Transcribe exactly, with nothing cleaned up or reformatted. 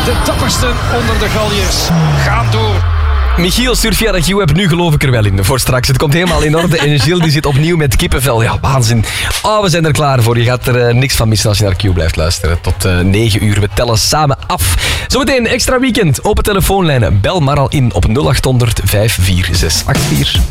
De dappersten onder de Galliërs gaan door. Michiel stuurt via de Q-app, nu geloof ik er wel in voor straks. Het komt helemaal in orde en Gilles die zit opnieuw met kippenvel. Ja, waanzin. Oh, we zijn er klaar voor. Je gaat er uh, niks van missen als je naar Q blijft luisteren. Tot uh, negen uur. We tellen samen af. Zometeen extra weekend. Open telefoonlijnen. Bel maar al in op nul acht honderd, vijf vier zes acht vier.